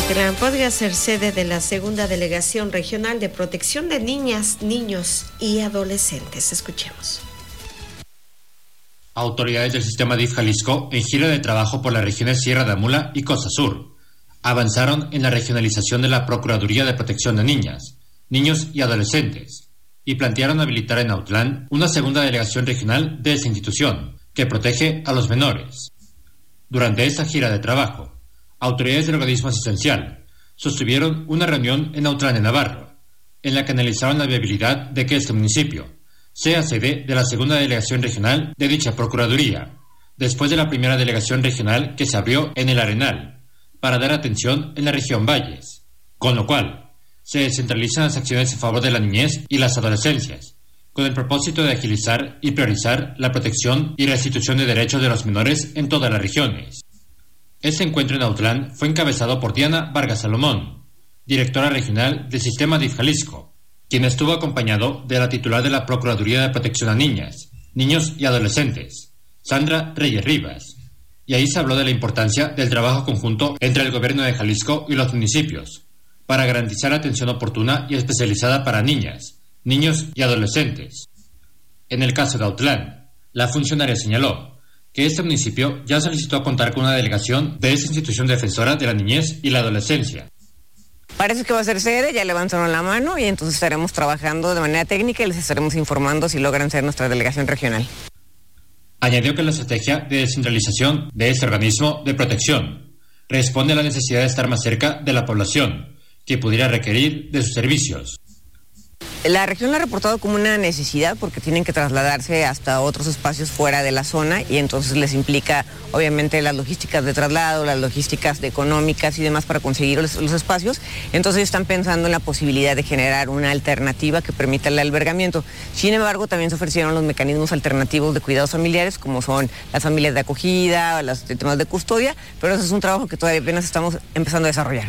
Autlán podría ser sede de la segunda Delegación Regional de Protección de Niñas, Niños y Adolescentes. Escuchemos. Autoridades del sistema DIF Jalisco, en gira de trabajo por las regiones Sierra de Amula y Costa Sur, avanzaron en la regionalización de la Procuraduría de Protección de Niñas, Niños y Adolescentes y plantearon habilitar en Autlán una segunda delegación regional de esa institución que protege a los menores. Durante esta gira de trabajo, autoridades del organismo asistencial sostuvieron una reunión en Autlán de Navarro, en la que analizaron la viabilidad de que este municipio sea sede de la segunda delegación regional de dicha Procuraduría, después de la primera delegación regional que se abrió en el Arenal, para dar atención en la región Valles, con lo cual se descentralizan las acciones en favor de la niñez y las adolescencias, con el propósito de agilizar y priorizar la protección y restitución de derechos de los menores en todas las regiones. Este encuentro en Autlán fue encabezado por Diana Vargas Salomón, directora regional del Sistema DIF Jalisco, quien estuvo acompañado de la titular de la Procuraduría de Protección a Niñas, Niños y Adolescentes, Sandra Reyes Rivas, y ahí se habló de la importancia del trabajo conjunto entre el gobierno de Jalisco y los municipios, para garantizar atención oportuna y especializada para niñas, niños y adolescentes. En el caso de Autlán, la funcionaria señaló que este municipio ya solicitó contar con una delegación de esa institución defensora de la niñez y la adolescencia. Parece que va a ser sede, ya levantaron la mano y entonces estaremos trabajando de manera técnica y les estaremos informando si logran ser nuestra delegación regional. Añadió que la estrategia de descentralización de este organismo de protección responde a la necesidad de estar más cerca de la población que pudiera requerir de sus servicios. La región lo ha reportado como una necesidad porque tienen que trasladarse hasta otros espacios fuera de la zona y entonces les implica obviamente las logísticas de traslado, las logísticas económicas y demás para conseguir los espacios. Entonces están pensando en la posibilidad de generar una alternativa que permita el albergamiento. Sin embargo, también se ofrecieron los mecanismos alternativos de cuidados familiares como son las familias de acogida, los temas de custodia, pero eso es un trabajo que todavía apenas estamos empezando a desarrollar.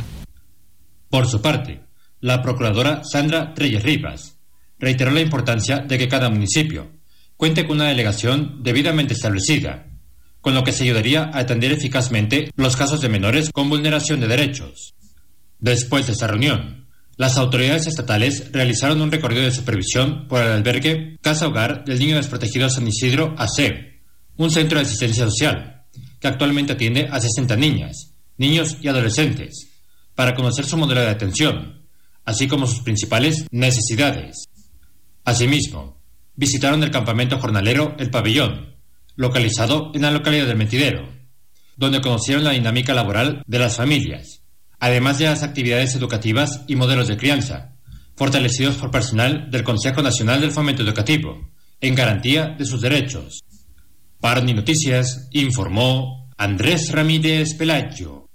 Por su parte, la procuradora Sandra Reyes Rivas reiteró la importancia de que cada municipio cuente con una delegación debidamente establecida, con lo que se ayudaría a atender eficazmente los casos de menores con vulneración de derechos. Después de esta reunión, las autoridades estatales realizaron un recorrido de supervisión por el albergue Casa Hogar del Niño Desprotegido San Isidro AC, un centro de asistencia social que actualmente atiende a 60 niñas, niños y adolescentes, para conocer su modelo de atención, así como sus principales necesidades. Asimismo, visitaron el campamento jornalero El Pabellón, localizado en la localidad del Mentidero, donde conocieron la dinámica laboral de las familias, además de las actividades educativas y modelos de crianza, fortalecidos por personal del Consejo Nacional del Fomento Educativo, en garantía de sus derechos. Para Noticias, informó Andrés Ramírez Pelayo.